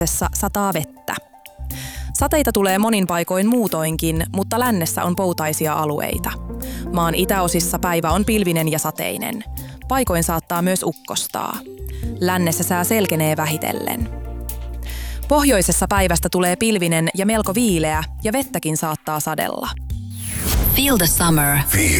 sataa vettä. Sateita tulee monin paikoin muutoinkin, mutta lännessä on poutaisia alueita. Maan itäosissa päivä on pilvinen ja sateinen. Paikoin saattaa myös ukkostaa. Lännessä sää selkenee vähitellen. Pohjoisessa päivästä tulee pilvinen ja melko viileä, ja vettäkin saattaa sadella. Feel the summer. Feel